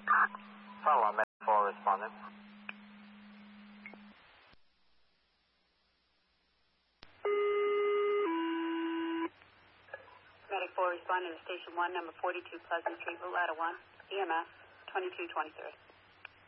Follow Med 4 respondent. Medic 4 responding to Station 1, number 42 Pleasant Street, Route Ladder 1, EMS 2223.